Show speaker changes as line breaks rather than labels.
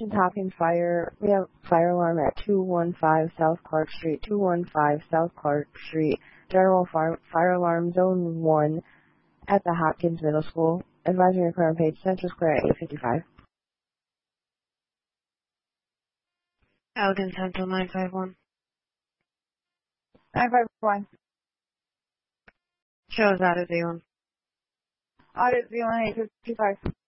Hutchins Hopkins Fire. We have fire alarm at 215 South Clark Street, 215 South Clark Street. General fire alarm zone 1 at the Hopkins Middle School. Advisory occur on page Central Square at 855.
Elgin Central 951.
951.
Shows Audit Z1.
Audit Z1 855.